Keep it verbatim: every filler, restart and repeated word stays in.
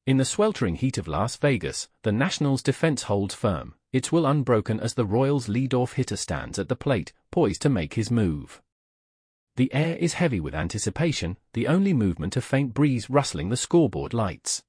In the sweltering heat of Las Vegas, the Nationals' defense holds firm, its will unbroken as the Royals' leadoff hitter stands at the plate, poised to make his move. The air is heavy with anticipation, the only movement a faint breeze rustling the scoreboard lights.